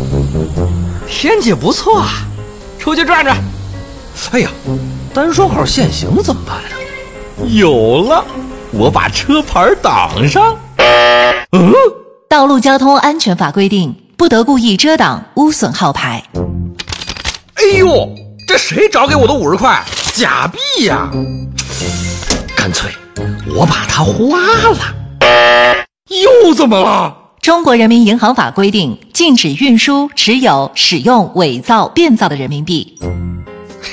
天气不错啊，出去转转。 哎呀，单双号限行怎么办呢？ 有了，我把车牌挡上。 道路交通安全法规定，不得故意遮挡、污损号牌。 哎呦，这谁找给我的50块？假币呀！干脆我把它花了。又怎么了？ 中国人民银行法规定，禁止运输、持有、使用伪造、变造的人民币。